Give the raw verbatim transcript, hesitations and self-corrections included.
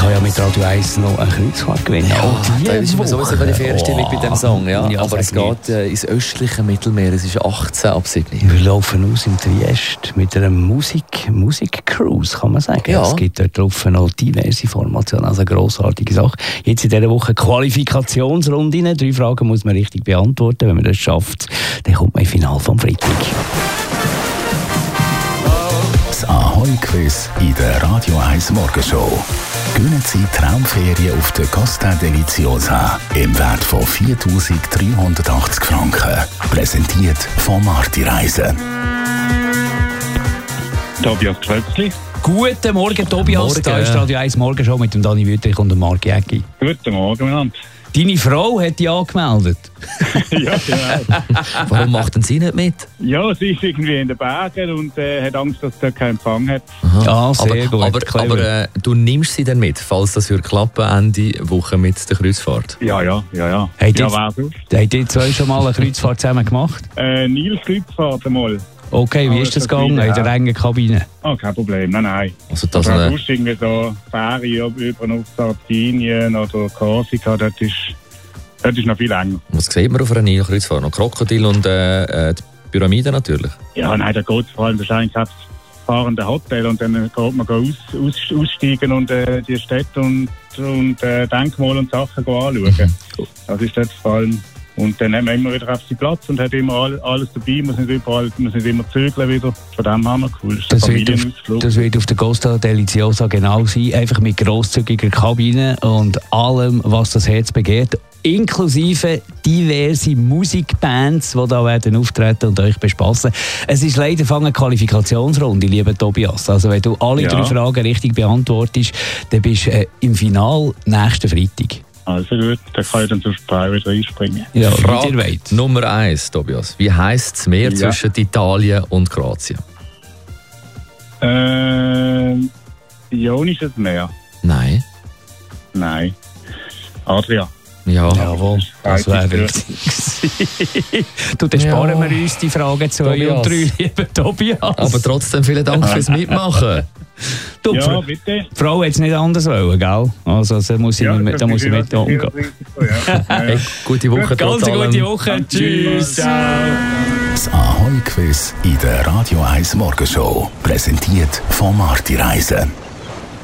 kann ja mit Radio eins noch eine Kreuzfahrt gewinnen. Ja, oh, da ist man sowieso bei der Ferienstimmung oh. bei diesem Song. Ja. Ja, aber es geht äh, ins östliche Mittelmeer. Es ist achtzehn ab sieben. Wir laufen aus im Triest mit einer Musik, Musik-Cruise, kann man sagen. Ja. Es gibt dort drauf noch diverse Formationen, also eine grossartige Sache. Jetzt in dieser Woche Qualifikationsrunde. Drei Fragen muss man richtig beantworten. Wenn man das schafft, dann kommt man im Finale vom Freitag. Das Ahoi-Quiz in der Radio eins Morgenshow. Gönnen Sie Traumferien auf der Costa Deliciosa im Wert von viertausenddreihundertachtzig Franken. Präsentiert von Marti Reisen. Tobias Klötzli. Guten Morgen, Tobias. Morgen. Da ist Radio eins Morgenshow mit dem Dani Wüttrich und dem Marc Jäcki. Guten Morgen, miteinander. Deine Frau hat dich angemeldet. Ja, genau. Warum macht denn sie nicht mit? Ja, sie ist irgendwie in den Bergen und äh, hat Angst, dass sie keinen Empfang hat. Ja, sehr aber, gut. Aber, clever. aber äh, du nimmst sie dann mit, falls das für klappen Ende Woche mit der Kreuzfahrt? Ja, ja, ja, ja. Hey, ja, jetzt- wer sonst? Habt ihr zwei schon mal eine Kreuzfahrt zusammen gemacht? Äh, Nils Kreuzfahrt einmal. Okay, wie Aber ist das das gegangen wieder, in der ja. engen Kabine? Ah, kein Problem, nein, nein. Also das Aber eine, sonst irgendwie so Ferien über auf Sardinien oder Korsika, das ist, das ist noch viel enger. was sieht man auf einer Nilkreuzfahrt? Noch Krokodil und äh, äh, die Pyramide natürlich. Ja, nein, da geht es vor allem wahrscheinlich das fahrende Hotel und dann geht man aus, aus, aussteigen und äh, die Städte und, und äh, Denkmale und Sachen anschauen. Das ist dort vor allem. Und dann haben wir immer wieder auf seinen Platz und hat immer all, alles dabei, muss nicht überall, muss nicht immer zögeln wieder. Von dem haben wir cool. Das ist Das ein wird, auf, Familienausflug. das wird auf der Costa Deliciosa genau sein. Einfach mit grosszügiger Kabine und allem, was das Herz begehrt. Inklusive diverse Musikbands, die da werden auftreten und euch bespassen. Es ist leider eine Qualifikationsrunde, lieber Tobias. Also wenn du alle Ja. drei Fragen richtig beantwortest, dann bist du äh, im Finale nächsten Freitag. Also gut, da kann ich dann zur Sprei wieder reinspringen. Ja, wie ihr Frage wollt. Nummer eins, Tobias. Wie heisst das Meer Ja. zwischen Italien und Kroatien? Ähm, Ionisches Meer? Nein. Nein. Adria. Ja. Jawohl, das wäre richtig. Du, dann Ja. sparen wir uns die Fragen zwei und Tobias. drei, lieber Tobias. Aber trotzdem vielen Dank fürs Mitmachen. Du, die Ja, Fra- bitte. die Frau hat es nicht anders wollen, gell? Also, da muss ich, Ja, mit, das da muss ich ist mit wieder- umgehen. das Risiko, ja. Ja, Hey, ja. gute Woche Ganz trotz eine allem. gute Woche. Tschüss. Ciao. Das Ahoi-Quiz in der Radio eins Morgenshow. Präsentiert von Marti Reisen.